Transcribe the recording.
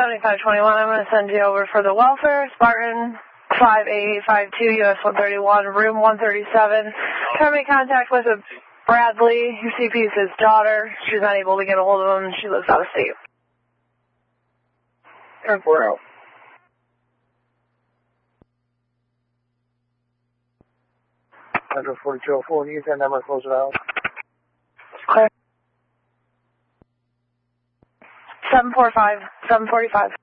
7521, I'm going to send you over for the welfare. Spartan 5852, US 131, room 137. Try to make contact with Bradley. Your CP is his daughter. She's not able to get a hold of him. She lives out of state. 10-4 out. 14204, use that number, close it out. Clear. 745.